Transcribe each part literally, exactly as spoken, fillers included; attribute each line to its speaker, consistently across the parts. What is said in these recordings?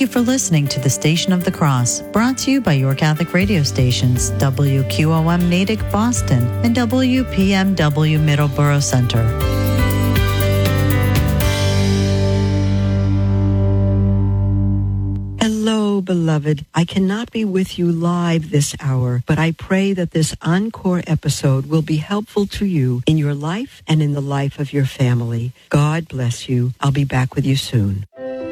Speaker 1: Thank you for listening to the Station of the Cross, brought to you by your Catholic radio stations, W Q O M Natick, Boston, and W P M W Middleborough Center.
Speaker 2: Hello, beloved. I cannot be with you live this hour, but I pray that this encore episode will be helpful to you in your life and in the life of your family. God bless you. I'll be back with you soon.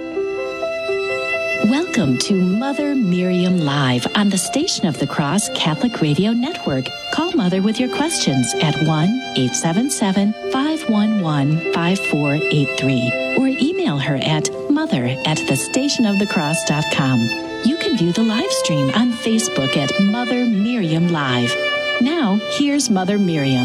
Speaker 3: Welcome to Mother Miriam Live on the Station of the Cross Catholic Radio Network. Call Mother with your questions at one eight seven seven, five one one, five four eight three or email her at mother at the station of the cross dot com. You can view the live stream on Facebook at Mother Miriam Live. Now, here's Mother Miriam.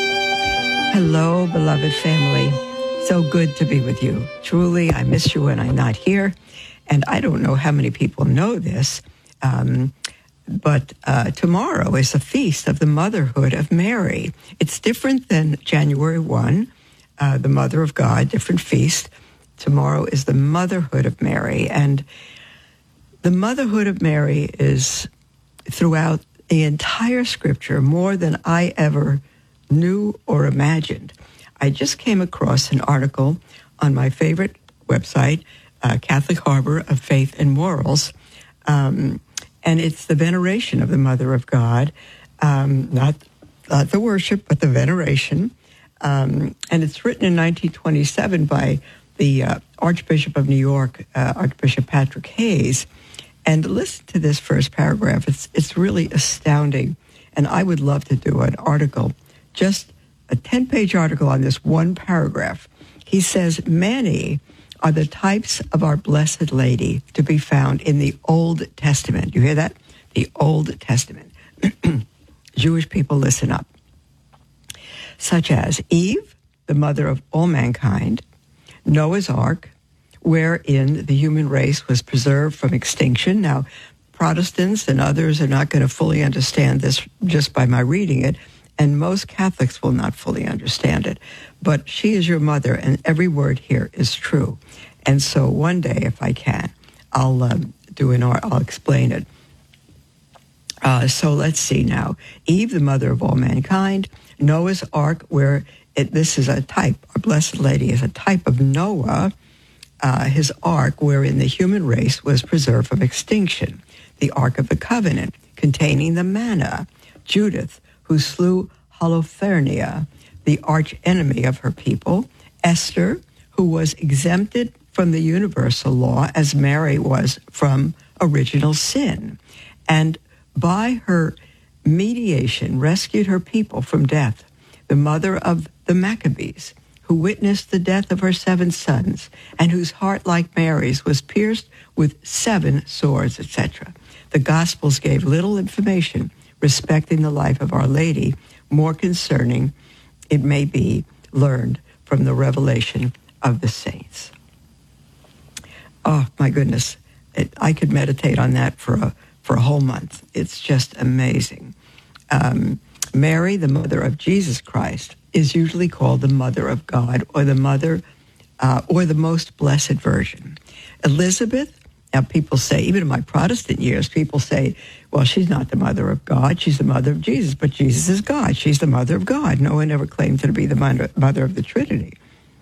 Speaker 2: Hello, beloved family. So good to be with you. Truly, I miss you when I'm not here. And I don't know how many people know this, um, but uh, tomorrow is the feast of the motherhood of Mary. It's different than January first, uh, the Mother of God, different feast. Tomorrow is the motherhood of Mary. And the motherhood of Mary is throughout the entire scripture more than I ever knew or imagined. I just came across an article on my favorite website, Uh, Catholic Harbor of Faith and Morals, um, and it's the veneration of the Mother of God, um, not, not the worship, but the veneration, um, and it's written in nineteen twenty-seven by the uh, Archbishop of New York, uh, Archbishop Patrick Hayes, and listen to this first paragraph. It's, it's really astounding, and I would love to do an article, just a ten-page article on this one paragraph. He says, many are the types of our Blessed Lady to be found in the Old Testament. You hear that? The Old Testament. Jewish people, listen up. Such as Eve, the mother of all mankind, Noah's Ark, wherein the human race was preserved from extinction. Now, Protestants and others are not going to fully understand this just by my reading it, and most Catholics will not fully understand it. But she is your mother, and every word here is true. And so one day, if I can, I'll um, do an art, I'll explain it. Uh, so let's see now. Eve, the mother of all mankind, Noah's Ark, where it, this is a type, our Blessed Lady is a type of Noah, uh, his ark, wherein the human race was preserved from extinction. The Ark of the Covenant, containing the manna. Judith, who slew Holofernes, the arch enemy of her people. Esther, who was exempted from the universal law as Mary was from original sin, and by her mediation rescued her people from death. The mother of the Maccabees, who witnessed the death of her seven sons, and whose heart, like Mary's, was pierced with seven swords, et cetera. The Gospels gave little information respecting the life of Our Lady, more concerning, it may be, learned from the revelation of the saints. Oh, my goodness. It, I could meditate on that for a, for a whole month. It's just amazing. Um, Mary, the mother of Jesus Christ, is usually called the Mother of God, or the Mother, uh, or the Most Blessed Virgin. Elizabeth, now people say, even in my Protestant years, people say, well, she's not the mother of God, she's the mother of Jesus, but Jesus is God, she's the mother of God. No one ever claimed her to be the mother, mother of the Trinity.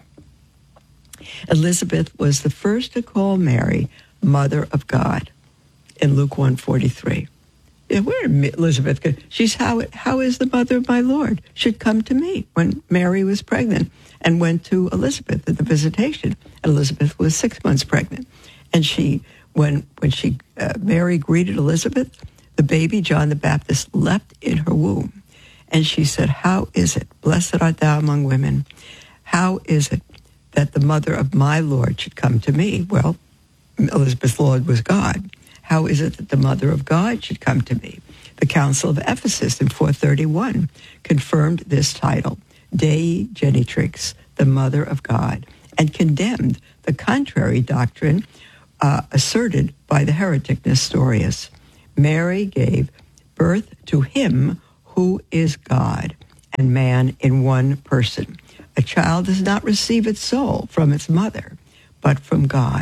Speaker 2: Elizabeth was the first to call Mary Mother of God in Luke one forty-three. Yeah, where did Elizabeth go? She's how, how is the mother of my Lord should come to me when Mary was pregnant and went to Elizabeth at the visitation. Elizabeth was six months pregnant. And she, when when she uh, Mary greeted Elizabeth, the baby John the Baptist leapt in her womb. And she said, how is it, blessed art thou among women, how is it that the mother of my Lord should come to me? Well, Elizabeth's Lord was God. How is it that the mother of God should come to me? The Council of Ephesus in four thirty-one confirmed this title, Dei Genitrix, the Mother of God, and condemned the contrary doctrine uh, asserted by the heretic Nestorius. Mary gave birth to him who is God and man in one person. A child does not receive its soul from its mother, but from God.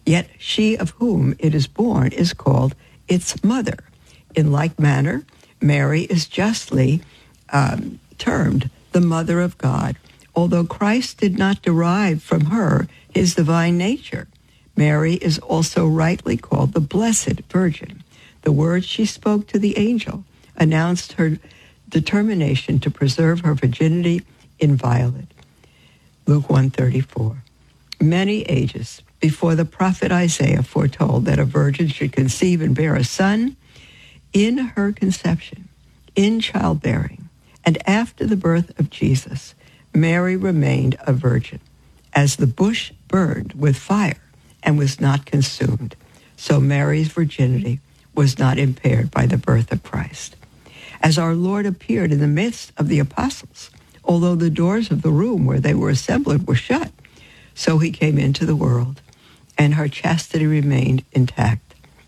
Speaker 2: Yet she of whom it is born is called its mother. In like manner, Mary is justly um, termed the mother of God, although Christ did not derive from her his divine nature. Mary is also rightly called the Blessed Virgin. The words she spoke to the angel announced her determination to preserve her virginity inviolate. Luke one thirty-four. Many ages before the prophet Isaiah foretold that a virgin should conceive and bear a son, in her conception, in childbearing, and after the birth of Jesus, Mary remained a virgin. As the bush burned with fire and was not consumed, so Mary's virginity was not impaired by the birth of Christ. As our Lord appeared in the midst of the apostles, although the doors of the room where they were assembled were shut, so he came into the world, and her chastity remained intact.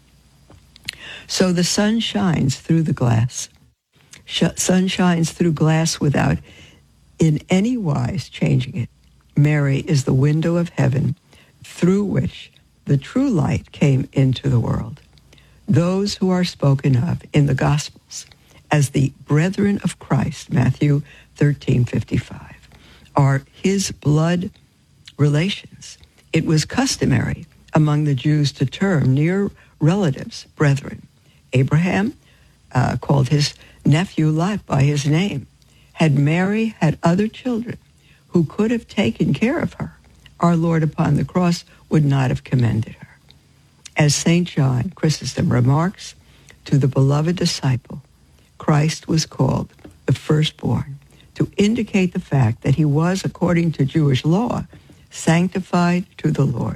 Speaker 2: So the sun shines through the glass. Sh- sun shines through glass without in any wise changing it. Mary is the window of heaven through which the true light came into the world. Those who are spoken of in the Gospels as the brethren of Christ, Matthew thirteen fifty-five, are his blood relations. It was customary among the Jews to term near relatives brethren. Abraham uh, called his nephew Lot by his name. Had Mary had other children who could have taken care of her, our Lord upon the cross would not have commended her. As Saint John Chrysostom remarks, to the beloved disciple, Christ was called the firstborn to indicate the fact that he was, according to Jewish law, sanctified to the Lord.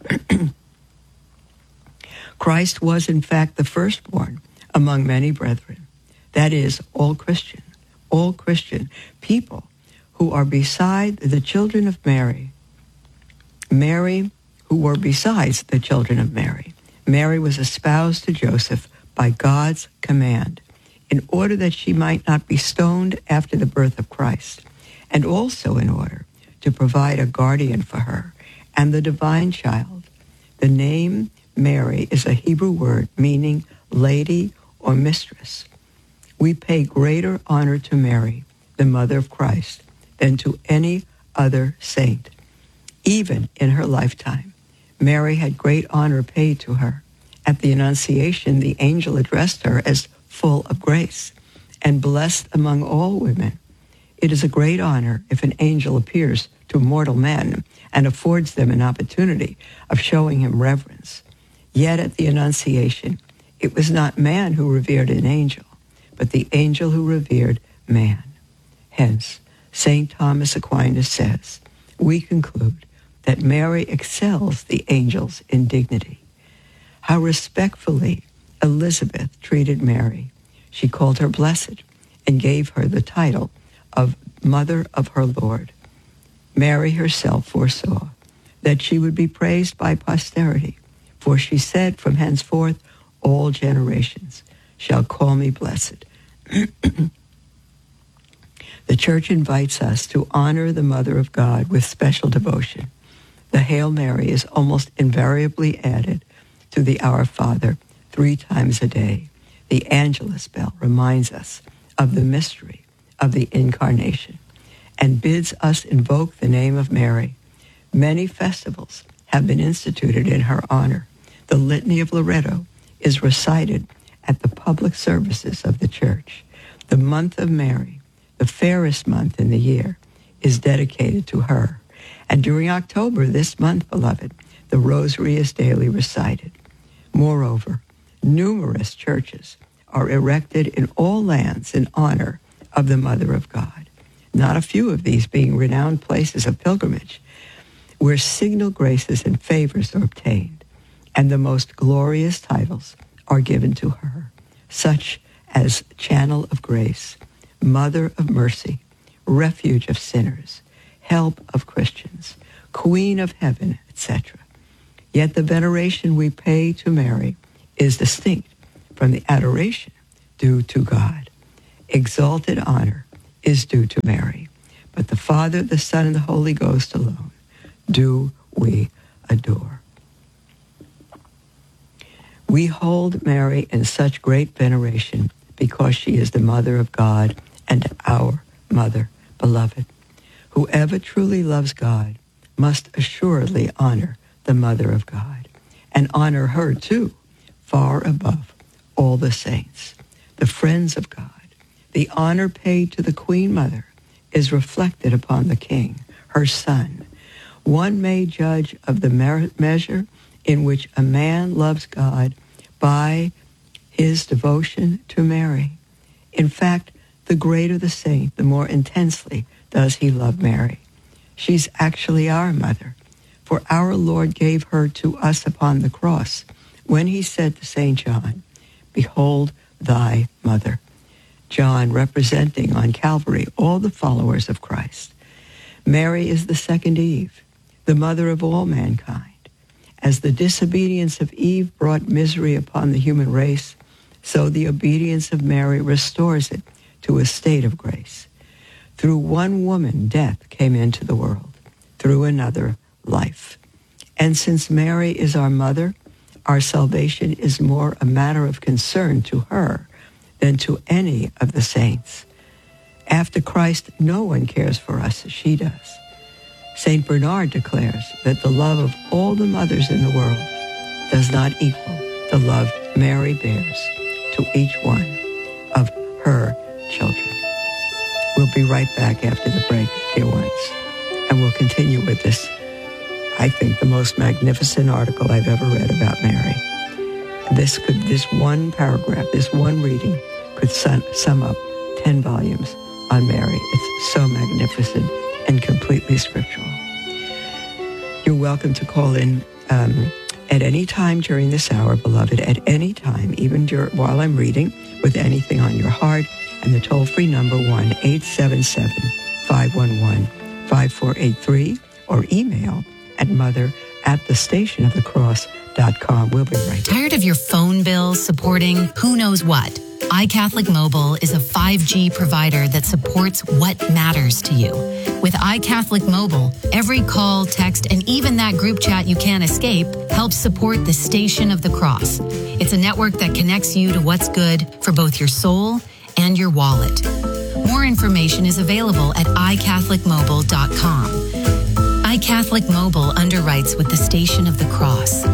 Speaker 2: Christ was, in fact, the firstborn among many brethren. That is, all Christian, all Christian people who are beside the children of Mary. Mary, who were besides the children of Mary. Mary was espoused to Joseph by God's command in order that she might not be stoned after the birth of Christ, and also in order to provide a guardian for her and the divine child. The name Mary is a Hebrew word meaning lady or mistress. We pay greater honor to Mary, the mother of Christ, than to any other saint. Even in her lifetime, Mary had great honor paid to her. At the Annunciation, the angel addressed her as full of grace and blessed among all women. It is a great honor if an angel appears to mortal men and affords them an opportunity of showing him reverence. Yet at the Annunciation, it was not man who revered an angel, but the angel who revered man. Hence, Saint Thomas Aquinas says, we conclude that Mary excels the angels in dignity. How respectfully Elizabeth treated Mary. She called her blessed and gave her the title of Mother of her Lord. Mary herself foresaw that she would be praised by posterity, for she said, from henceforth all generations shall call me blessed. The Church invites us to honor the Mother of God with special devotion. The Hail Mary is almost invariably added to the Our Father three times a day. The Angelus bell reminds us of the mystery of the Incarnation and bids us invoke the name of Mary. Many festivals have been instituted in her honor. The Litany of Loretto is recited at the public services of the Church. The month of Mary, the fairest month in the year, is dedicated to her. And during October, this month, beloved, the Rosary is daily recited. Moreover, numerous churches are erected in all lands in honor of the Mother of God, not a few of these being renowned places of pilgrimage where signal graces and favors are obtained, and the most glorious titles are given to her, such as Channel of Grace, Mother of Mercy, Refuge of Sinners, Help of Christians, Queen of Heaven, et cetera. Yet the veneration we pay to Mary is distinct from the adoration due to God. Exalted honor is due to Mary, but the Father, the Son, and the Holy Ghost alone do we adore. We hold Mary in such great veneration because she is the mother of God and our mother, beloved. Whoever truly loves God must assuredly honor the mother of God, and honor her too, far above all the saints, the friends of God. The honor paid to the Queen Mother is reflected upon the King, her son. One may judge of the mer- measure in which a man loves God by his devotion to Mary. In fact, the greater the saint, the more intensely does he love Mary. She's actually our mother, for our Lord gave her to us upon the cross when he said to Saint John, "Behold thy mother." John representing on Calvary all the followers of Christ. Mary is the second Eve, the mother of all mankind. As the disobedience of Eve brought misery upon the human race, so the obedience of Mary restores it to a state of grace. Through one woman, death came into the world. Through another, life. And since Mary is our mother, our salvation is more a matter of concern to her than to any of the saints. After Christ, no one cares for us as she does. Saint Bernard declares that the love of all the mothers in the world does not equal the love Mary bears to each one of her children. We'll be right back after the break, dear ones, and we'll continue with this, I think, the most magnificent article I've ever read about Mary. This could, this one paragraph, this one reading could sum, sum up ten volumes on Mary. It's so magnificent and completely scriptural. You're welcome to call in um, at any time during this hour, beloved, at any time, even dur- while I'm reading, with anything on your heart. And the toll-free number, one eight seven seven, five one one, five four eight three, or email at mother at the station of the cross dot com. We'll be right back.
Speaker 4: Tired of your phone bill supporting who knows what? iCatholic Mobile is a five G provider that supports what matters to you. With iCatholic Mobile, every call, text, and even that group chat you can't escape helps support the Station of the Cross. It's a network that connects you to what's good for both your soul and your wallet. More information is available at i catholic mobile dot com. iCatholic Mobile underwrites with the Station of the Cross.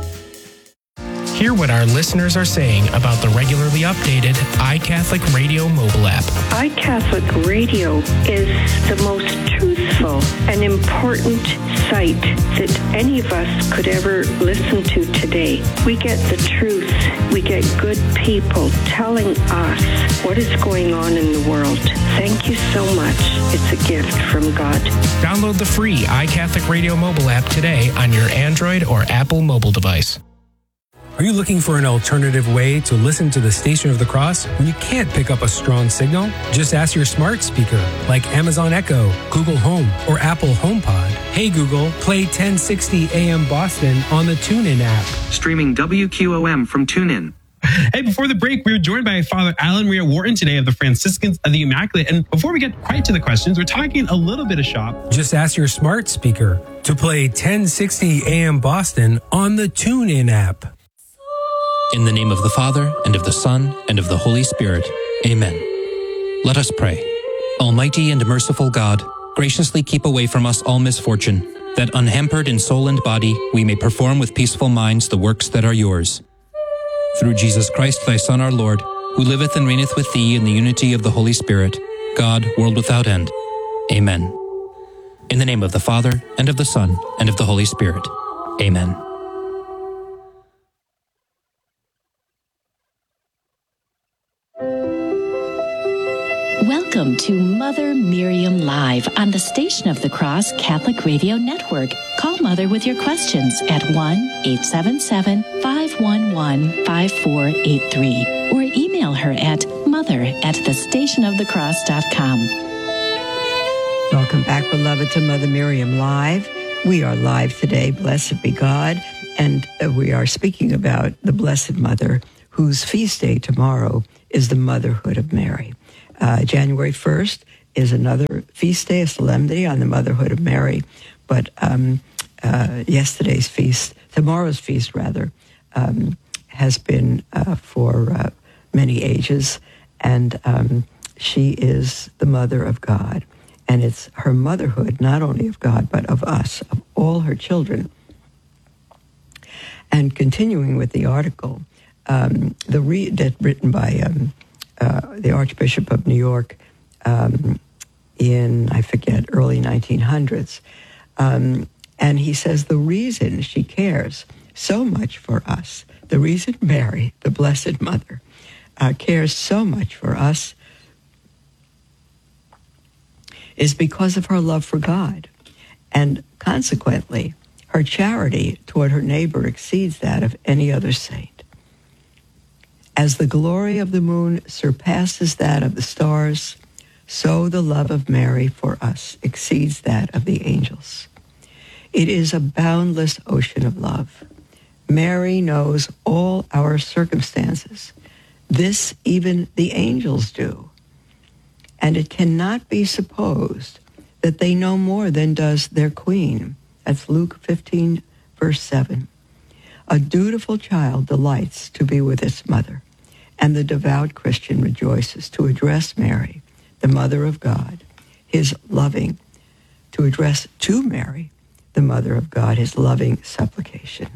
Speaker 5: Hear what our listeners are saying about the regularly updated iCatholic Radio mobile app.
Speaker 6: iCatholic Radio is the most truthful and important site that any of us could ever listen to today. We get the truth. We get good people telling us what is going on in the world. Thank you so much. It's a gift from God.
Speaker 5: Download the free iCatholic Radio mobile app today on your Android or Apple mobile device.
Speaker 7: Are you looking for an alternative way to listen to the Station of the Cross when you can't pick up a strong signal? Just ask your smart speaker like Amazon Echo, Google Home, or Apple HomePod. Hey Google, play ten sixty A M Boston on the TuneIn app.
Speaker 8: Streaming W Q O M from TuneIn.
Speaker 9: Hey, before the break, we were joined by Father Alan Maria Wharton today of the Franciscans of the Immaculate. And before we get quite to the questions, we're talking a little bit of shop.
Speaker 7: Just ask your smart speaker to play ten sixty A M Boston on the TuneIn app.
Speaker 10: In the name of the Father, and of the Son, and of the Holy Spirit. Amen. Let us pray. Almighty and merciful God, graciously keep away from us all misfortune, that unhampered in soul and body, we may perform with peaceful minds the works that are yours. Through Jesus Christ, thy Son, our Lord, who liveth and reigneth with thee in the unity of the Holy Spirit, God, world without end. Amen. In the name of the Father, and of the Son, and of the Holy Spirit. Amen.
Speaker 3: Welcome to Mother Miriam Live on the Station of the Cross Catholic Radio Network. Call Mother with your questions at one eight seven seven, five one one, five four eight three or email her at mother at the station of the cross dot com.
Speaker 2: Welcome back, beloved, to Mother Miriam Live. We are live today, blessed be God, and we are speaking about the Blessed Mother, whose feast day tomorrow is the Motherhood of Mary. Uh, January first is another feast day, a solemnity on the Motherhood of Mary. But um, uh, yesterday's feast, tomorrow's feast rather, um, has been uh, for uh, many ages, and um, she is the mother of God. And it's her motherhood, not only of God, but of us, of all her children. And continuing with the article, um, the re- that written by um, uh, the Archbishop of New York um, in, I forget, early nineteen hundreds. Um, and he says the reason she cares so much for us, the reason Mary, the Blessed Mother, uh, cares so much for us is because of her love for God. And consequently, her charity toward her neighbor exceeds that of any other saint. As the glory of the moon surpasses that of the stars, so the love of Mary for us exceeds that of the angels. It is a boundless ocean of love. Mary knows all our circumstances. This even the angels do. And it cannot be supposed that they know more than does their queen. That's Luke fifteen, verse seven. A dutiful child delights to be with its mother, and the devout Christian rejoices to address Mary, the Mother of God, his loving, to address to Mary, the Mother of God, his loving supplication.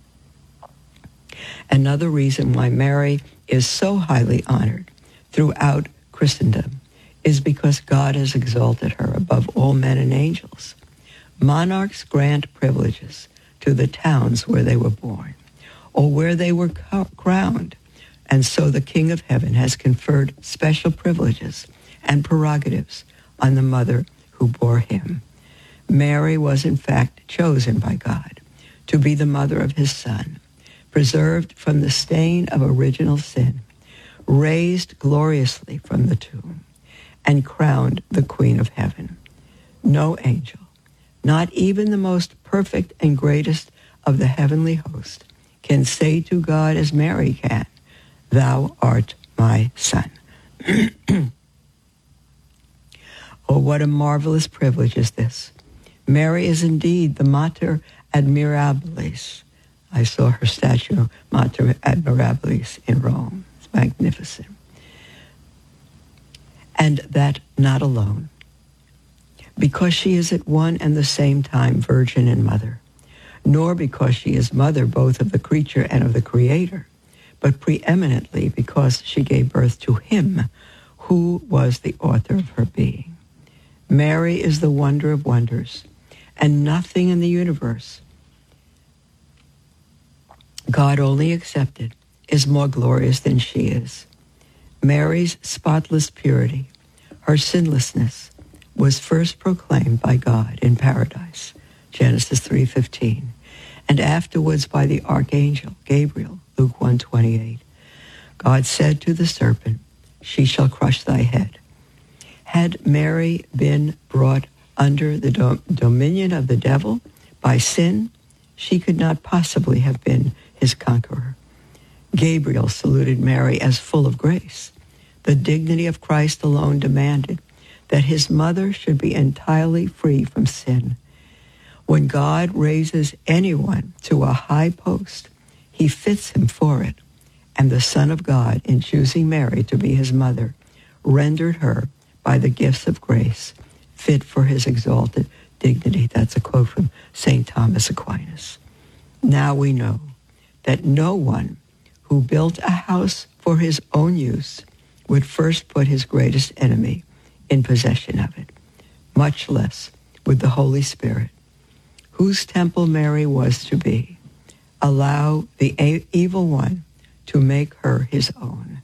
Speaker 2: Another reason why Mary is so highly honored throughout Christendom is because God has exalted her above all men and angels. Monarchs grant privileges to the towns where they were born or where they were crowned, and so the King of Heaven has conferred special privileges and prerogatives on the mother who bore him. Mary was in fact chosen by God to be the mother of his Son, preserved from the stain of original sin, raised gloriously from the tomb, and crowned the Queen of Heaven. No angel, not even the most perfect and greatest of the heavenly host, can say to God as Mary can, "Thou art my Son." Oh, what a marvelous privilege is this. Mary is indeed the Mater Admirabilis. I saw her statue, Mater Admirabilis, in Rome. It's magnificent. And that not alone, because she is at one and the same time virgin and mother, nor because she is mother both of the creature and of the Creator, but preeminently because she gave birth to him who was the author of her being. Mary is the wonder of wonders, and nothing in the universe, God only accepted, is more glorious than she is. Mary's spotless purity, her sinlessness, was first proclaimed by God in paradise, Genesis three fifteen, and afterwards by the archangel Gabriel, Luke one twenty-eight. God said to the serpent, "She shall crush thy head." Had Mary been brought under the dom- dominion of the devil by sin, she could not possibly have been his conqueror. Gabriel saluted Mary as full of grace. The dignity of Christ alone demanded that his mother should be entirely free from sin. When God raises anyone to a high post, he fits him for it, and the Son of God, in choosing Mary to be his mother, rendered her, by the gifts of grace, fit for his exalted dignity. That's a quote from Saint Thomas Aquinas. Now we know that no one who built a house for his own use would first put his greatest enemy in possession of it, much less would the Holy Spirit, whose temple Mary was to be, allow the a- evil one to make her his own.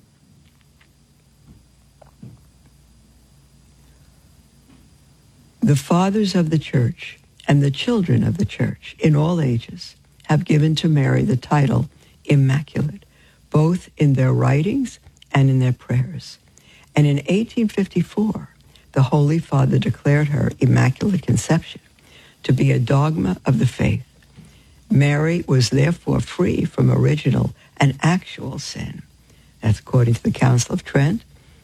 Speaker 2: The fathers of the church and the children of the church in all ages have given to Mary the title Immaculate, both in their writings and in their prayers. And in eighteen fifty-four, the Holy Father declared her Immaculate Conception to be a dogma of the faith. Mary was therefore free from original and actual sin. That's according to the Council of Trent.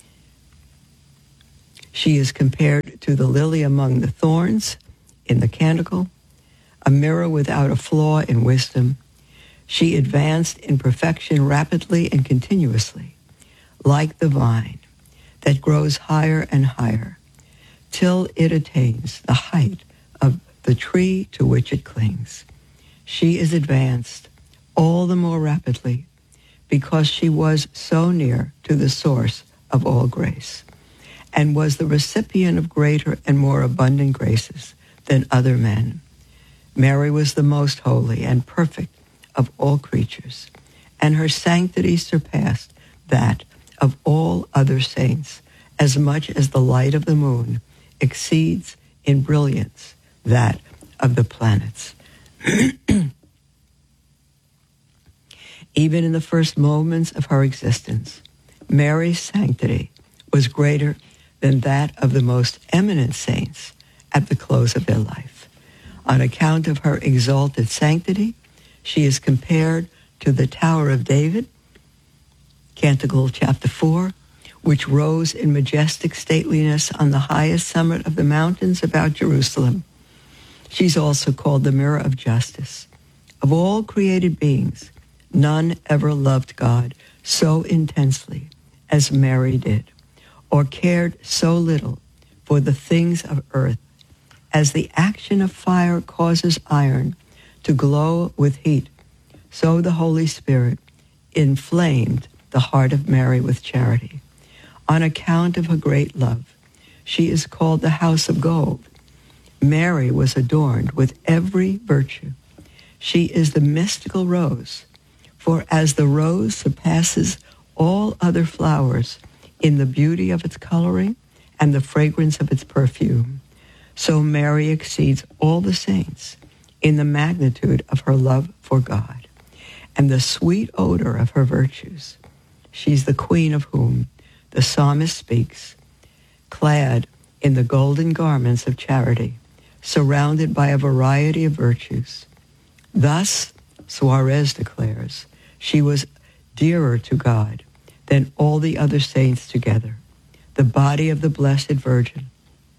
Speaker 2: She is compared to the lily among the thorns in the Canticle, a mirror without a flaw in wisdom, She advanced in perfection rapidly and continuously, like the vine that grows higher and higher, till it attains the height of the tree to which it clings. She is advanced all the more rapidly because she was so near to the source of all grace and was the recipient of greater and more abundant graces than other men. Mary was the most holy and perfect of all creatures, and her sanctity surpassed that of all other saints, as much as the light of the moon exceeds in brilliance that of the planets. Even in the first moments of her existence, Mary's sanctity was greater than that of the most eminent saints at the close of their life. On account of her exalted sanctity, she is compared to the Tower of David, Canticle chapter four, which rose in majestic stateliness on the highest summit of the mountains about Jerusalem. She's also called the mirror of justice. Of all created beings, none ever loved God so intensely as Mary did, or cared so little for the things of earth as the action of fire causes iron to glow with heat. So the Holy Spirit inflamed the heart of Mary with charity. On account of her great love, she is called the house of gold. Mary was adorned with every virtue. She is the mystical rose, for as the rose surpasses all other flowers in the beauty of its coloring and the fragrance of its perfume, so Mary exceeds all the saints in the magnitude of her love for God and the sweet odor of her virtues. She's the queen of whom the psalmist speaks, clad in the golden garments of charity, surrounded by a variety of virtues. Thus, Suarez declares, she was dearer to God than all the other saints together. The body of the Blessed Virgin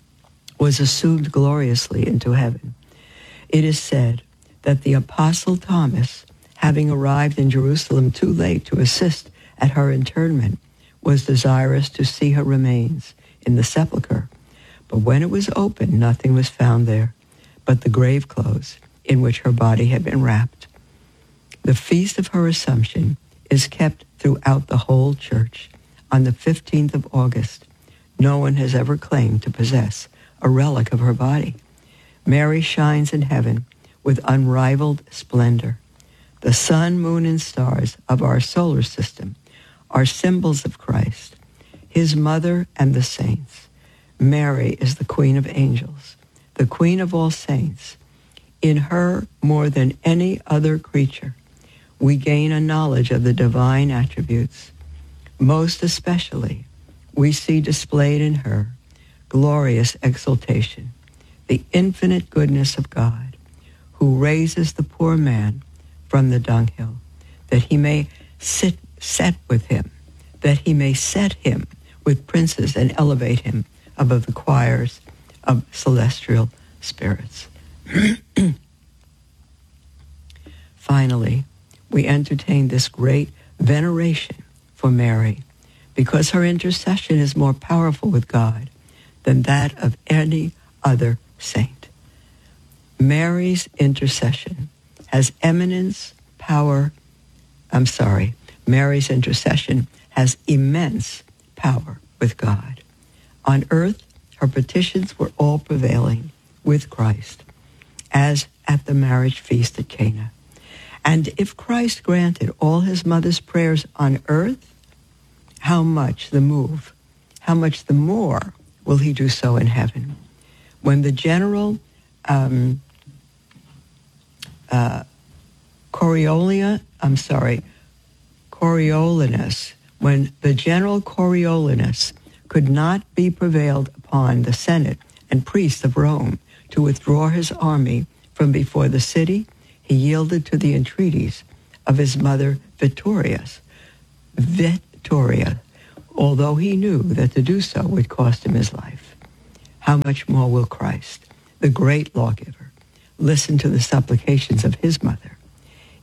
Speaker 2: was assumed gloriously into heaven. It is said that the Apostle Thomas, having arrived in Jerusalem too late to assist at her interment, was desirous to see her remains in the sepulchre. But when it was opened, nothing was found there but the grave clothes in which her body had been wrapped. The feast of her Assumption is kept throughout the whole church on the fifteenth of August. No one has ever claimed to possess a relic of her body. Mary shines in heaven with unrivaled splendor. The sun, moon, and stars of our solar system are symbols of Christ, his mother and the saints. Mary is the queen of angels, the queen of all saints. In her, more than any other creature, we gain a knowledge of the divine attributes. Most especially, we see displayed in her glorious exaltation, the infinite goodness of God, who raises the poor man from the dunghill, that he may sit set with him, that he may set him with princes and elevate him above the choirs of celestial spirits. Finally, we entertain this great veneration for Mary, because her intercession is more powerful with God than that of any other saint. Mary's intercession has eminence, power, I'm sorry, Mary's intercession has immense power with God. On earth, her petitions were all prevailing with Christ, as at the marriage feast at Cana. And if Christ granted all his mother's prayers on earth, how much the move, how much the more will he do so in heaven? When the general um, uh, Coriolia, I'm sorry, Coriolanus, when the general Coriolanus could not be prevailed upon the Senate and priests of Rome to withdraw his army from before the city, he yielded to the entreaties of his mother Victorious, Victoria, although he knew that to do so would cost him his life. How much more will Christ, the great lawgiver, listen to the supplications of his mother?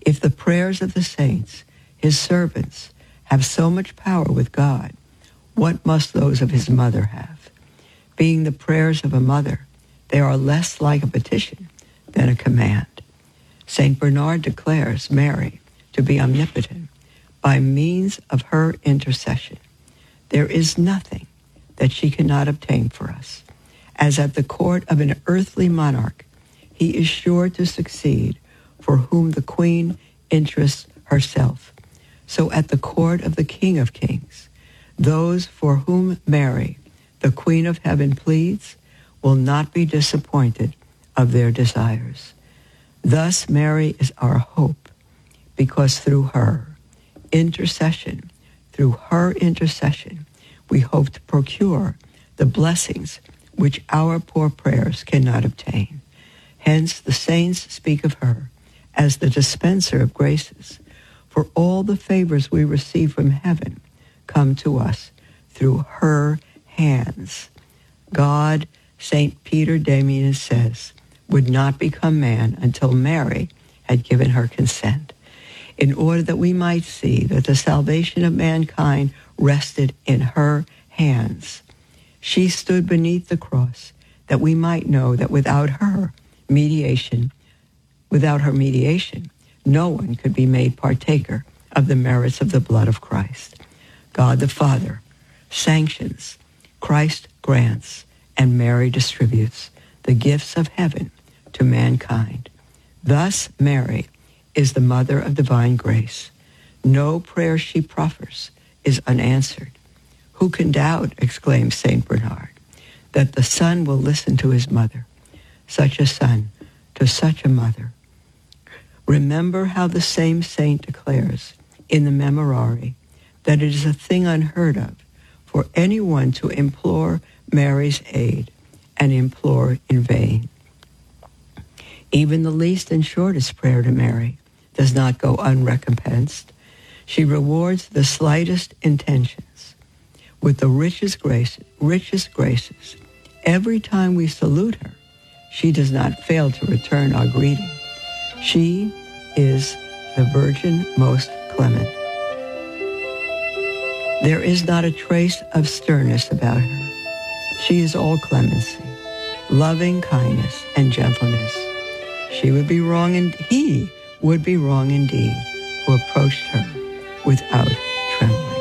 Speaker 2: If the prayers of the saints, his servants, have so much power with God, what must those of his mother have? Being the prayers of a mother, they are less like a petition than a command. Saint Bernard declares Mary to be omnipotent by means of her intercession. There is nothing that she cannot obtain for us. As at the court of an earthly monarch, he is sure to succeed for whom the queen interests herself. So at the court of the King of Kings, those for whom Mary, the Queen of Heaven, pleads, will not be disappointed of their desires. Thus Mary is our hope, because through her intercession, through her intercession, we hope to procure the blessings which our poor prayers cannot obtain. Hence the saints speak of her as the dispenser of graces, for all the favors we receive from heaven come to us through her hands. God, Saint Peter Damian says, would not become man until Mary had given her consent, in order that we might see that the salvation of mankind rested in her hands. She stood beneath the cross that we might know that without her mediation, without her mediation, no one could be made partaker of the merits of the blood of Christ. God the Father sanctions, Christ grants, and Mary distributes the gifts of heaven to mankind. Thus Mary is the mother of divine grace. No prayer she proffers is unanswered. Who can doubt, exclaims Saint Bernard, that the son will listen to his mother, such a son to such a mother? Remember how the same saint declares in the Memorare that it is a thing unheard of for anyone to implore Mary's aid and implore in vain. Even the least and shortest prayer to Mary does not go unrecompensed. She rewards the slightest intentions with the richest graces, richest graces. Every time we salute her, she does not fail to return our greeting. She is the Virgin most clement. There is not a trace of sternness about her. She is all clemency, loving kindness, and gentleness. She would be wrong, and he would be wrong indeed who approached her without trembling.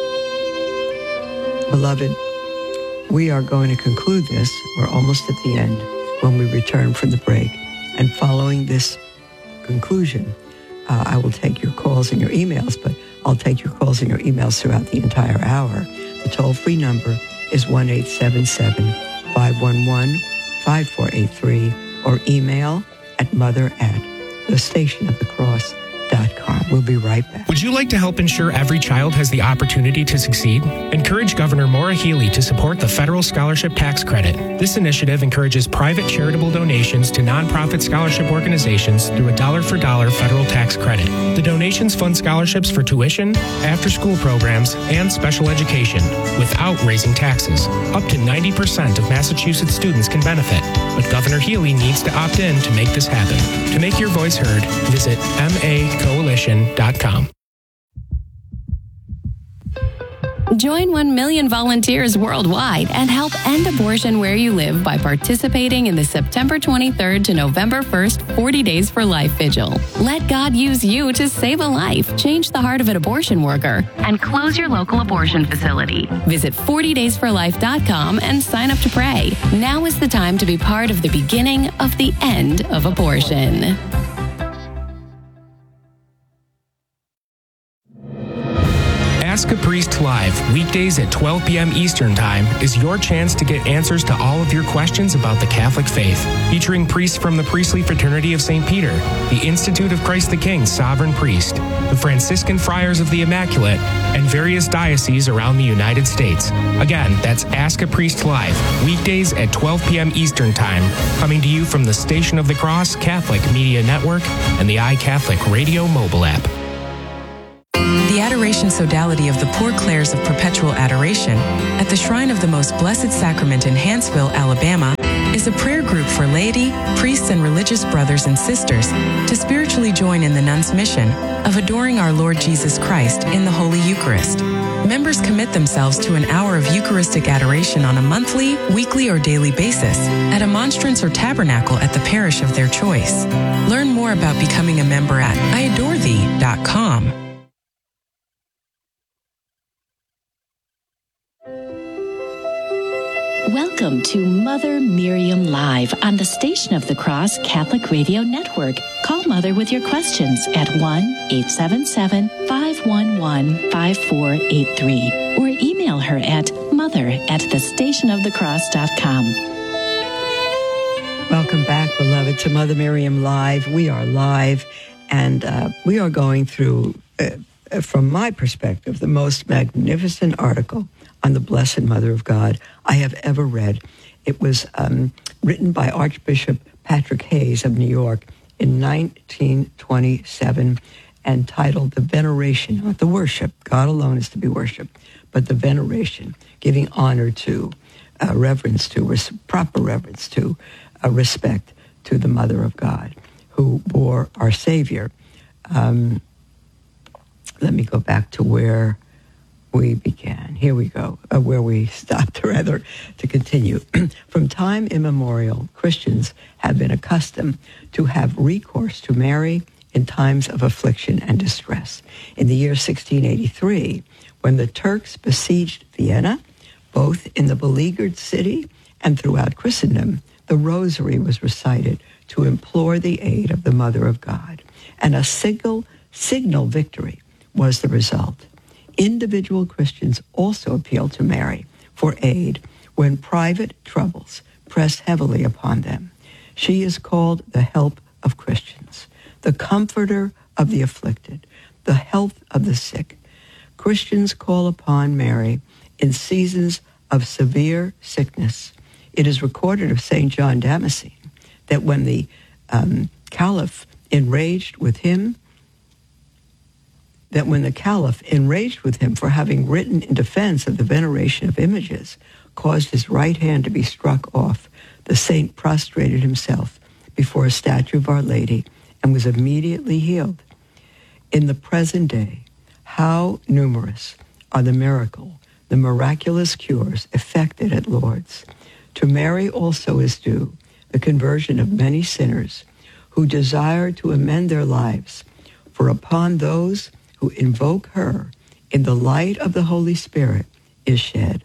Speaker 2: Beloved, we are going to conclude this. We're almost at the end when we return from the break. And following this conclusion, uh, I will take your calls and your emails, but I'll take your calls and your emails throughout the entire hour. The toll-free number is one eight seven seven, five one one, five four eight three, or email at mother at the station of the cross dot com. We'll be right back.
Speaker 5: Would you like to help ensure every child has the opportunity to succeed? Encourage Governor Maura Healey to support the Federal Scholarship Tax Credit. This initiative encourages private charitable donations to nonprofit scholarship organizations through a dollar-for-dollar federal tax credit. The donations fund scholarships for tuition, after-school programs, and special education without raising taxes. Up to ninety percent of Massachusetts students can benefit, but Governor Healey needs to opt in to make this happen. To make your voice heard, visit M A coalition dot com.
Speaker 11: Join one million volunteers worldwide and help end abortion where you live by participating in the September twenty-third to November first forty Days for Life Vigil. Let God use you to save a life, change the heart of an abortion worker, and close your local abortion facility. Visit forty days for life dot com and sign up to pray. Now is the time to be part of the beginning of the end of abortion.
Speaker 5: Ask a Priest Live, weekdays at twelve p.m. Eastern Time, is your chance to get answers to all of your questions about the Catholic faith. Featuring priests from the Priestly Fraternity of Saint Peter, the Institute of Christ the King Sovereign Priest, the Franciscan Friars of the Immaculate, and various dioceses around the United States. Again, that's Ask a Priest Live, weekdays at twelve p.m. Eastern Time, coming to you from the Station of the Cross Catholic Media Network and the iCatholic Radio mobile app.
Speaker 12: The Adoration Sodality of the Poor Clares of Perpetual Adoration at the Shrine of the Most Blessed Sacrament in Hanceville, Alabama, is a prayer group for laity, priests, and religious brothers and sisters to spiritually join in the nuns' mission of adoring our Lord Jesus Christ in the Holy Eucharist. Members commit themselves to an hour of Eucharistic adoration on a monthly, weekly, or daily basis at a monstrance or tabernacle at the parish of their choice. Learn more about becoming a member at I adore thee dot com.
Speaker 3: Welcome to Mother Miriam Live on the Station of the Cross Catholic Radio Network. Call Mother with your questions at one eight seven seven, five one one, five four eight three or email her at mother at the station of the cross dot com.
Speaker 2: Welcome back, beloved, to Mother Miriam Live. We are live, and uh, we are going through, uh, from my perspective, the most magnificent article on the Blessed Mother of God I have ever read. It was um, written by Archbishop Patrick Hayes of New York in nineteen twenty-seven and titled The Veneration, not the worship. God alone is to be worshipped, but the veneration, giving honor to, uh, reverence to, res- proper reverence to, uh, respect to the Mother of God who bore our Savior. Um, let me go back to where we began. Here we go, uh, where we stopped, rather, to continue. From time immemorial, Christians have been accustomed to have recourse to Mary in times of affliction and distress. In the year sixteen eighty-three, when the Turks besieged Vienna, both in the beleaguered city and throughout Christendom, the Rosary was recited to implore the aid of the Mother of God, and a signal, signal victory was the result. Individual Christians also appeal to Mary for aid when private troubles press heavily upon them. She is called the help of Christians, the comforter of the afflicted, the health of the sick. Christians call upon Mary in seasons of severe sickness. It is recorded of Saint John Damascene that when the um, Caliph enraged with him, that when the Caliph, enraged with him for having written in defense of the veneration of images, caused his right hand to be struck off, the saint prostrated himself before a statue of Our Lady and was immediately healed. In the present day, how numerous are the miracle, the miraculous cures effected at Lourdes. To Mary also is due the conversion of many sinners who desire to amend their lives, for upon those who invoke her in the light of the Holy Spirit is shed.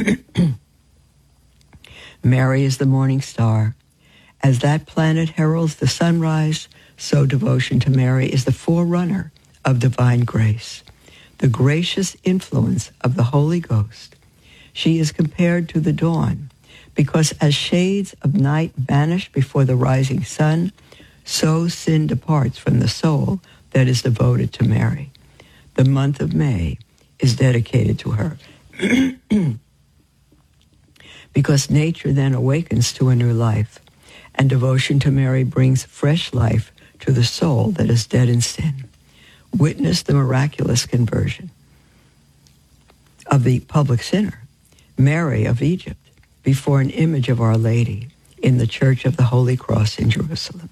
Speaker 2: Mary is the morning star. As that planet heralds the sunrise, so devotion to Mary is the forerunner of divine grace, the gracious influence of the Holy Ghost. She is compared to the dawn, because as shades of night vanish before the rising sun, so sin departs from the soul that is devoted to Mary. The month of May is dedicated to her because nature then awakens to a new life, and devotion to Mary brings fresh life to the soul that is dead in sin. Witness the miraculous conversion of the public sinner, Mary of Egypt, before an image of Our Lady in the Church of the Holy Cross in Jerusalem.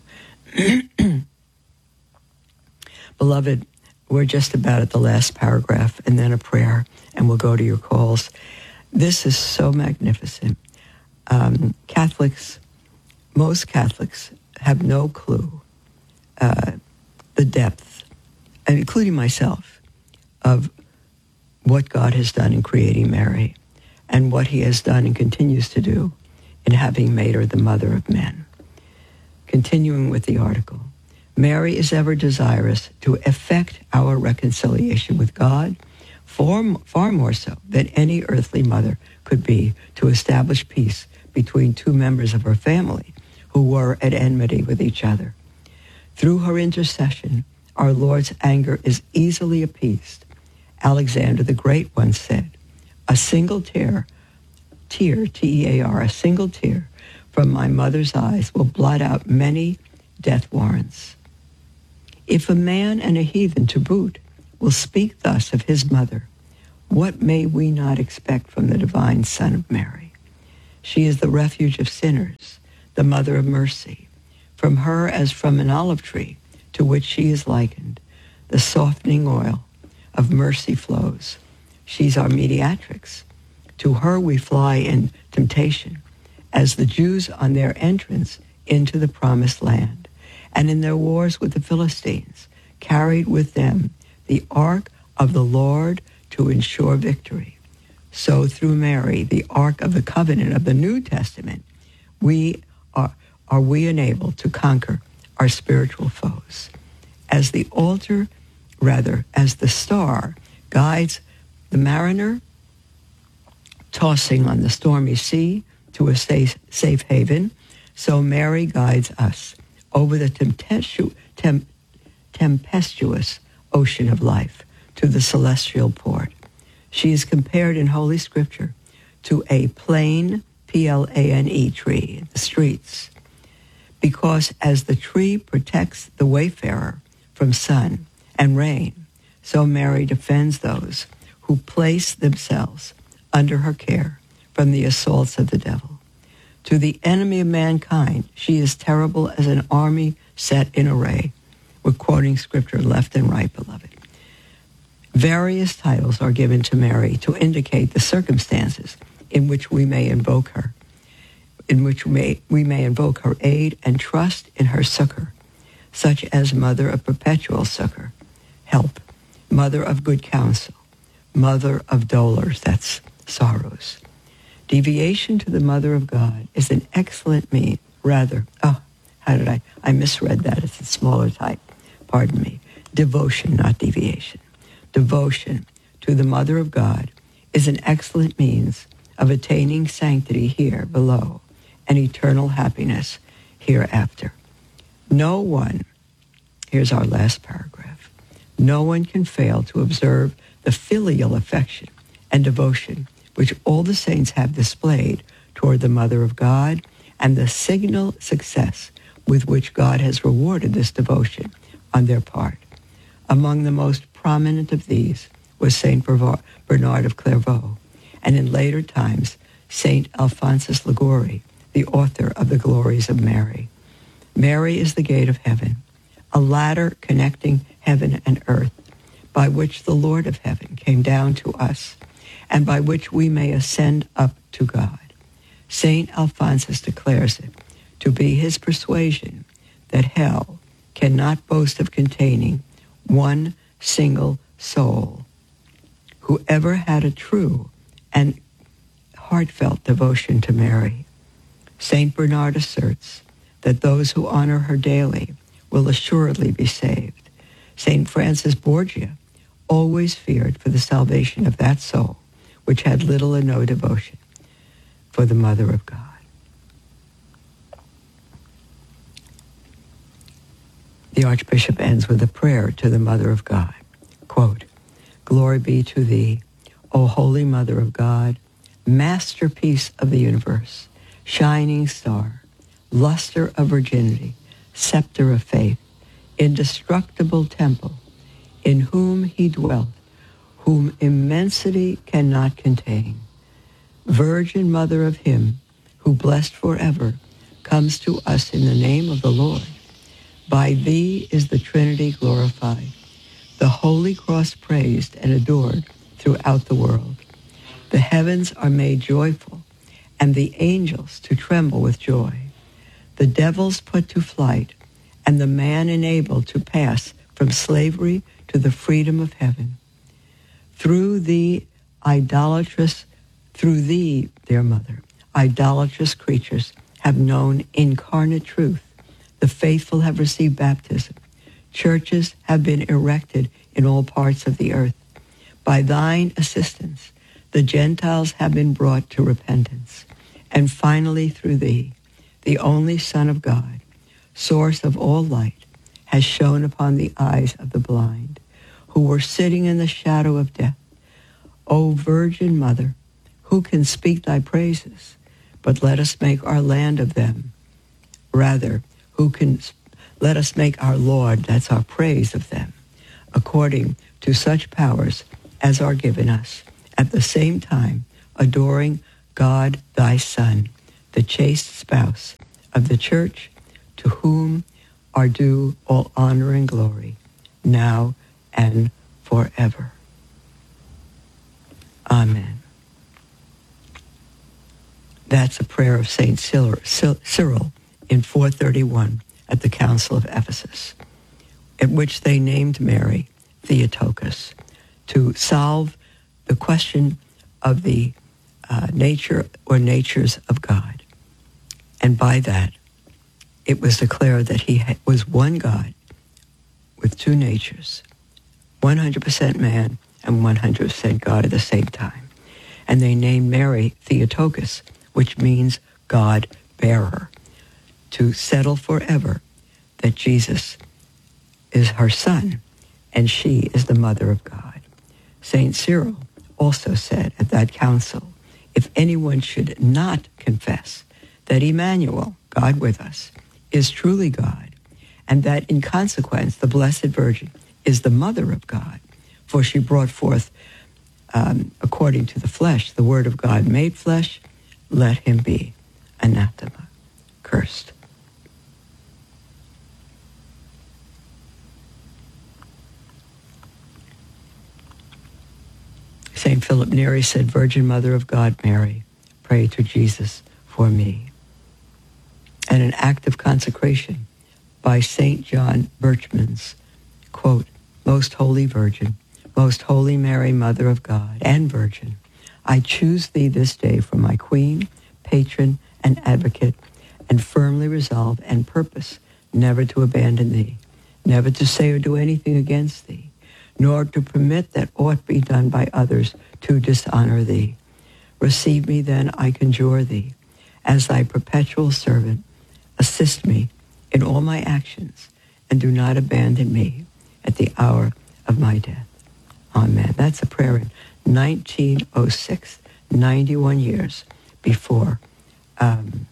Speaker 2: Beloved, we're just about at the last paragraph and then a prayer, and we'll go to your calls. This is so magnificent. Um, Catholics, most Catholics have no clue uh, the depth, and including myself, of what God has done in creating Mary and what he has done and continues to do in having made her the mother of men. Continuing with the article, Mary is ever desirous to effect our reconciliation with God, far, far more so than any earthly mother could be to establish peace between two members of her family who were at enmity with each other. Through her intercession, our Lord's anger is easily appeased. Alexander the Great once said, a single tear, tear, T E A R, a single tear from my mother's eyes will blot out many death warrants. If a man and a heathen to boot will speak thus of his mother, what may we not expect from the divine Son of Mary? She is the refuge of sinners the mother of mercy. From her, as from an olive tree to which she is likened, the softening oil of mercy flows. She's our mediatrix. To her we fly in temptation, as the Jews on their entrance into the promised land, and in their wars with the Philistines, carried with them the ark of the Lord to ensure victory. So through Mary, the ark of the covenant of the New Testament, we are, are we enabled to conquer our spiritual foes. As the altar, rather, as the star guides the mariner tossing on the stormy sea to a safe, safe haven, so Mary guides us over the tempestu- tem- tempestuous ocean of life to the celestial port. She is compared in Holy Scripture to a plane, P L A N E tree in the streets, because as the tree protects the wayfarer from sun and rain, so Mary defends those who place themselves under her care from the assaults of the devil. To the enemy of mankind, she is terrible as an army set in array. We're quoting Scripture left and right, beloved. Various titles are given to Mary to indicate the circumstances in which we may invoke her, in which we may, we may invoke her aid and trust in her succor, such as Mother of Perpetual Succor, help, Mother of Good Counsel, Mother of Dolors, that's sorrows. Deviation to the Mother of God is an excellent mean, rather, oh, how did I, I misread that, it's a smaller type, pardon me, devotion, not deviation. Devotion to the Mother of God is an excellent means of attaining sanctity here below and eternal happiness hereafter. No one, here's our last paragraph, no one can fail to observe the filial affection and devotion which all the saints have displayed toward the Mother of God, and the signal success with which God has rewarded this devotion on their part. Among the most prominent of these was Saint Bernard of Clairvaux, and in later times, Saint Alphonsus Liguori, the author of the Glories of Mary. Mary is the gate of heaven, a ladder connecting heaven and earth, by which the Lord of heaven came down to us, and by which we may ascend up to God. Saint Alphonsus declares it to be his persuasion that hell cannot boast of containing one single soul. Whoever had a true and heartfelt devotion to Mary. Saint Bernard asserts that those who honor her daily will assuredly be saved. Saint Francis Borgia always feared for the salvation of that soul which had little or no devotion for the Mother of God. The Archbishop ends with a prayer to the Mother of God. Quote, "Glory be to thee, O Holy Mother of God, masterpiece of the universe, shining star, luster of virginity, scepter of faith, indestructible temple, in whom he dwelt, whom immensity cannot contain. Virgin Mother of him who, blessed forever, comes to us in the name of the Lord. By thee is the Trinity glorified, the Holy Cross praised and adored throughout the world. The heavens are made joyful, and the angels to tremble with joy. The devils put to flight, and the man enabled to pass from slavery to the freedom of heaven. Through thee, idolatrous, through thee, dear Mother, idolatrous creatures have known incarnate truth. The faithful have received baptism. Churches have been erected in all parts of the earth. By thine assistance, the Gentiles have been brought to repentance. And finally, through thee, the only Son of God, source of all light, has shone upon the eyes of the blind, who were sitting in the shadow of death. O Virgin Mother, who can speak thy praises? But let us make our land of them. Rather, who can, let us make our Lord, that's our praise of them, according to such powers as are given us, at the same time adoring God thy Son, the chaste spouse of the Church, to whom are due all honor and glory, now and forever. Amen. That's a prayer of Saint Cyril in four thirty-one at the Council of Ephesus, at which they named Mary Theotokos to solve the question of the uh, nature or natures of God. And by that, it was declared that he ha- was one God with two natures, one hundred percent man and one hundred percent God at the same time. And they named Mary Theotokos, which means God-bearer, to settle forever that Jesus is her son and she is the mother of God. Saint Cyril also said at that council, if anyone should not confess that Emmanuel, God with us, is truly God, and that in consequence the Blessed Virgin is the mother of God, for she brought forth, um, according to the flesh, the word of God made flesh, let him be anathema, cursed. Saint Philip Neri said, Virgin Mother of God, Mary, pray to Jesus for me. And an act of consecration by Saint John Birchmans, quote, Most Holy Virgin, Most Holy Mary, Mother of God and Virgin, I choose thee this day for my queen, patron, and advocate, and firmly resolve and purpose never to abandon thee, never to say or do anything against thee, nor to permit that aught be done by others to dishonor thee. Receive me then, I conjure thee, as thy perpetual servant. Assist me in all my actions, and do not abandon me at the hour of my death. Amen. That's a prayer in nineteen oh six, ninety-one years before um,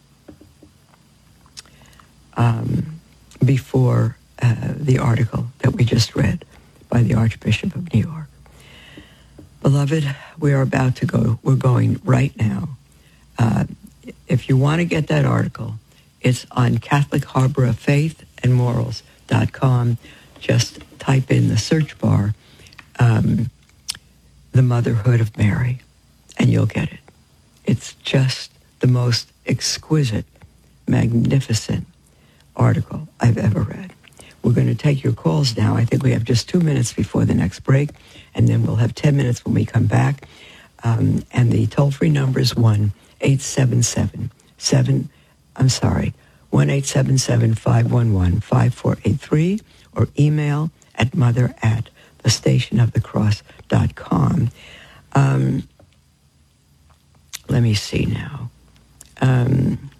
Speaker 2: um, before uh, the article that we just read by the Archbishop of New York. Beloved, we are about to go, we're going right now. Uh, if you want to get that article, it's on Catholic Harbor of Faith and Morals dot com. Just type in the search bar, um, the motherhood of Mary, and you'll get it. It's just the most exquisite, magnificent article I've ever read. We're going to take your calls now. I think we have just two minutes before the next break, and then we'll have ten minutes when we come back. Um, and the toll-free number is one eight seven seven seven, I'm sorry, one eight seven seven five one one five four eight three, or email at mother at the station of the cross dot com. Um, let me see now. Um,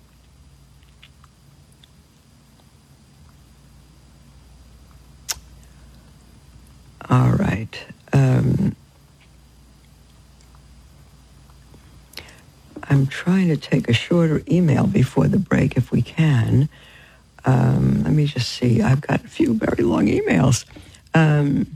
Speaker 2: all right. Um, I'm trying to take a shorter email before the break if we can. Um, let me just see. I've got a few very long emails. Um,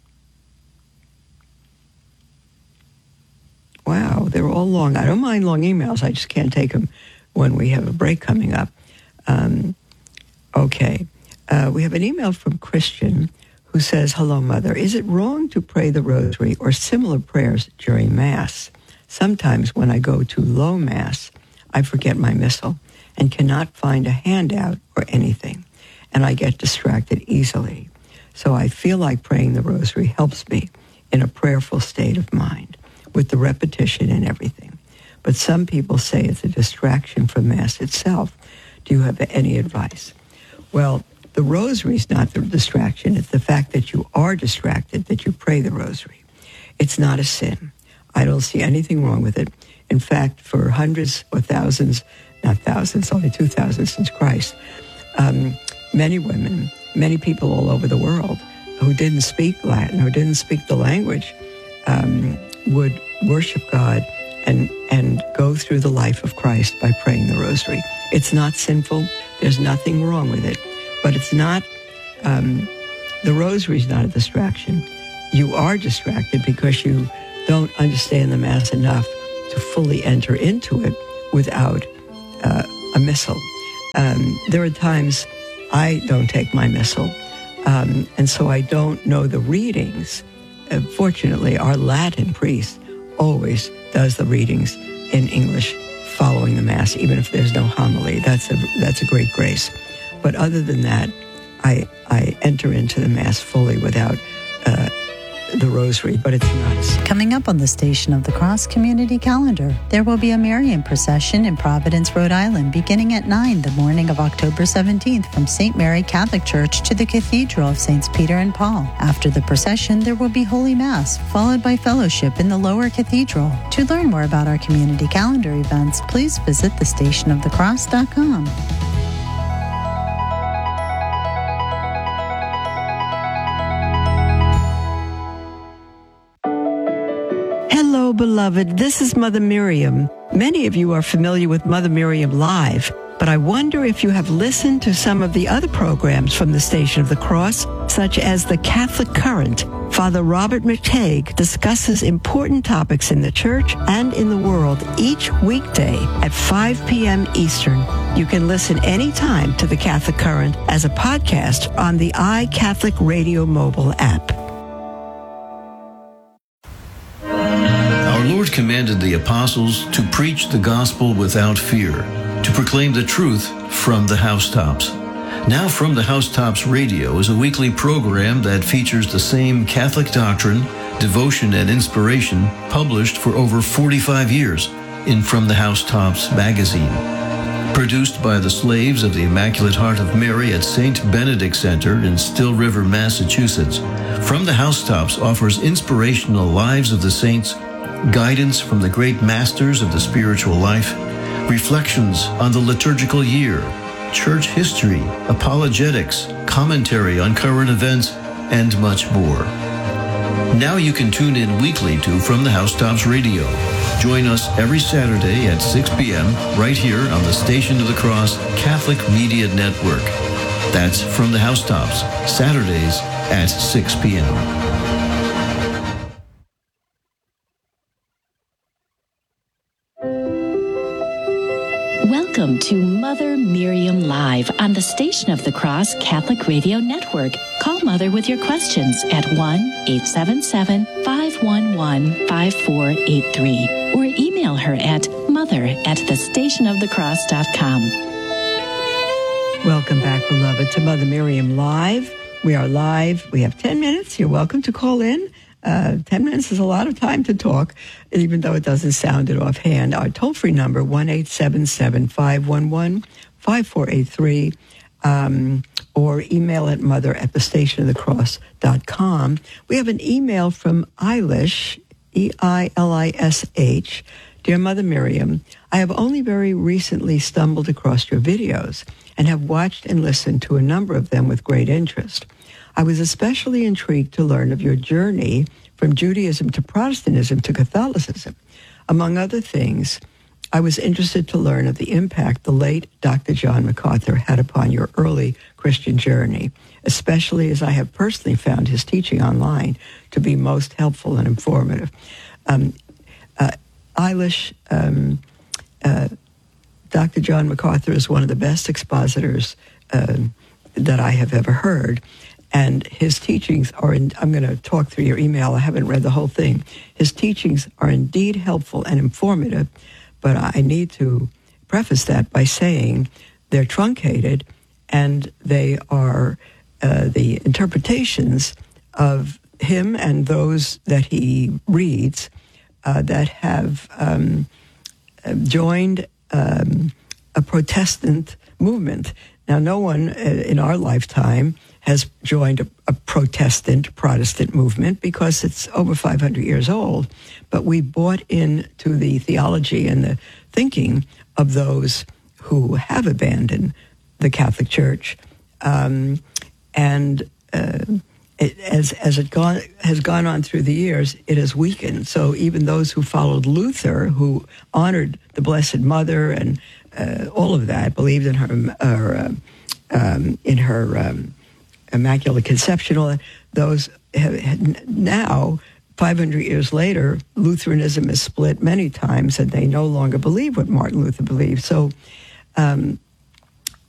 Speaker 2: wow, they're all long. I don't mind long emails. I just can't take them when we have a break coming up. Um, okay. Uh, we have an email from Christian who says, Hello, Mother. Is it wrong to pray the rosary or similar prayers during Mass? Sometimes when I go to low Mass, I forget my missal and cannot find a handout or anything, and I get distracted easily. So I feel like praying the rosary helps me in a prayerful state of mind with the repetition and everything. But some people say it's a distraction from Mass itself. Do you have any advice? Well, the rosary is not the distraction. It's the fact that you are distracted, that you pray the rosary. It's not a sin. I don't see anything wrong with it. In fact, for hundreds or thousands, not thousands, only two thousand since Christ, um, many women, many people all over the world who didn't speak Latin, who didn't speak the language, um, would worship God and, and go through the life of Christ by praying the rosary. It's not sinful. There's nothing wrong with it. But it's not, um, the rosary is not a distraction. You are distracted because you don't understand the Mass enough to fully enter into it without uh, a missal. Um, there are times I don't take my missal, um, and so I don't know the readings. Uh, fortunately, our Latin priest always does the readings in English following the Mass, even if there's no homily. That's a that's a great grace. But other than that, I I enter into the Mass fully without uh, the rosary, but it's not.
Speaker 1: Coming up on the Station of the Cross community calendar, there will be a Marian procession in Providence, Rhode Island, beginning at nine the morning of October seventeenth from Saint Mary Catholic Church to the Cathedral of Saints Peter and Paul. After the procession, there will be Holy Mass, followed by fellowship in the Lower Cathedral. To learn more about our community calendar events, please visit the station of the cross dot com.
Speaker 2: Hello, beloved. This is Mother Miriam. Many of you are familiar with Mother Miriam Live, but I wonder if you have listened to some of the other programs from the Station of the Cross, such as The Catholic Current. Father Robert McTague discusses important topics in the Church and in the world each weekday at five p.m. Eastern. You can listen anytime to The Catholic Current as a podcast on the iCatholic Radio mobile app.
Speaker 13: Our Lord commanded the apostles to preach the gospel without fear, to proclaim the truth from the housetops. Now From the Housetops Radio is a weekly program that features the same Catholic doctrine, devotion, and inspiration published for over forty-five years in From the Housetops magazine. Produced by the slaves of the Immaculate Heart of Mary at Saint Benedict Center in Still River, Massachusetts, From the Housetops offers inspirational lives of the saints, guidance from the great masters of the spiritual life, reflections on the liturgical year, church history, apologetics, commentary on current events, and much more. Now you can tune in weekly to From the Housetops Radio. Join us every Saturday at six p.m. right here on the Station of the Cross Catholic Media Network. That's From the Housetops, Saturdays at six p.m.
Speaker 3: Welcome to Mother Miriam Live on the Station of the Cross Catholic Radio Network. Call Mother with your questions at one eight seven seven, five one one, five four eight three or email her at mother at the station of the cross dot com.
Speaker 2: Welcome back, beloved, to Mother Miriam Live. We are live. We have ten minutes. You're welcome to call in. Uh, ten minutes is a lot of time to talk, even though it doesn't sound it offhand. Our toll-free number, one eight seven seven, five one one, five four eight three, um, or email at mother at the station of the cross dot com. We have an email from Eilish, E I L I S H. Dear Mother Miriam, I have only very recently stumbled across your videos and have watched and listened to a number of them with great interest. I was especially intrigued to learn of your journey from Judaism to Protestantism to Catholicism. Among other things, I was interested to learn of the impact the late Doctor John MacArthur had upon your early Christian journey, especially as I have personally found his teaching online to be most helpful and informative. Um, uh, Eilish, um, uh, Doctor John MacArthur is one of the best expositors uh, that I have ever heard. And his teachings are, in, I'm going to talk through your email. I haven't read the whole thing. His teachings are indeed helpful and informative, but I need to preface that by saying they're truncated and they are uh, the interpretations of him and those that he reads uh, that have um, joined um, a Protestant movement. Now, no one in our lifetime has joined a, a Protestant, Protestant movement because it's over five hundred years old. But we bought into the theology and the thinking of those who have abandoned the Catholic Church. Um, and uh, it, as, as it gone, has gone on through the years, it has weakened. So even those who followed Luther, who honored the Blessed Mother and uh, all of that, believed in her, her uh, um, in her... Um, Immaculate Conception, all that, those have, now, five hundred years later, Lutheranism is split many times, and they no longer believe what Martin Luther believed. So um,